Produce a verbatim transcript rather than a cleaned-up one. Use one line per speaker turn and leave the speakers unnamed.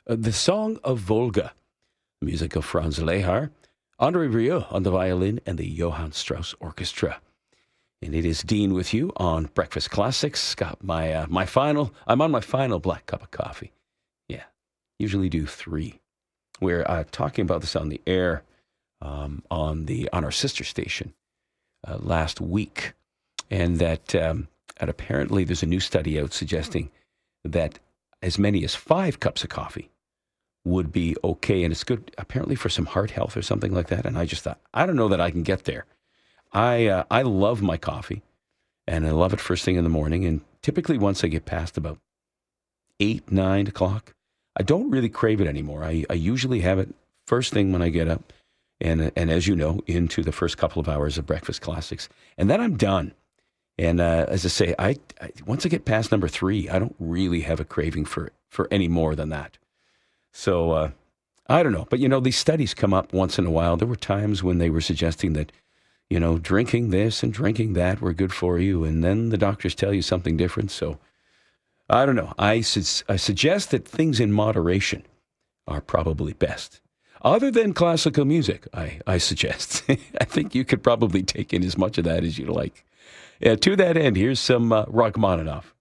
uh, The Song of Volga, music of Franz Lehar, Andre Rieu on the violin, and the Johann Strauss Orchestra. And it is Dean with you on Breakfast Classics. Got my uh, my final. I'm on my final black cup of coffee. Yeah, usually do three. We're uh, talking about this on the air um, on the on our sister station uh, last week, and that um, and apparently there's a new study out suggesting that as many as five cups of coffee would be okay, and it's good apparently for some heart health or something like that. And I just thought, I don't know that I can get there. I uh, I love my coffee, and I love it first thing in the morning. And typically, once I get past about eight, nine o'clock, I don't really crave it anymore. I, I usually have it first thing when I get up, and and as you know, into the first couple of hours of Breakfast Classics, and then I'm done. And uh, as I say, I, I once I get past number three, I don't really have a craving for for any more than that. So uh, I don't know, but you know, these studies come up once in a while. There were times when they were suggesting that, you know, drinking this and drinking that were good for you, and then the doctors tell you something different. So I don't know. I, su- I suggest that things in moderation are probably best. Other than classical music, I, I suggest. I think you could probably take in as much of that as you like. Yeah, to that end, here's some uh, Rachmaninoff.